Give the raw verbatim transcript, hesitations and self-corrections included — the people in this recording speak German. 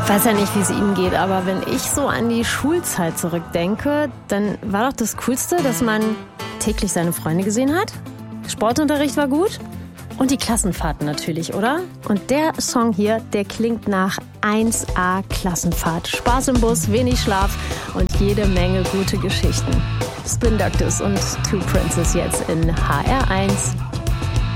Ich weiß ja nicht, wie es Ihnen geht, aber wenn ich so an die Schulzeit zurückdenke, dann war doch das Coolste, dass man täglich seine Freunde gesehen hat. Sportunterricht war gut und die Klassenfahrten natürlich, oder? Und der Song hier, der klingt nach eins A Klassenfahrt. Spaß im Bus, wenig Schlaf und jede Menge gute Geschichten. Spin Doctors und Two Princes jetzt in H R eins.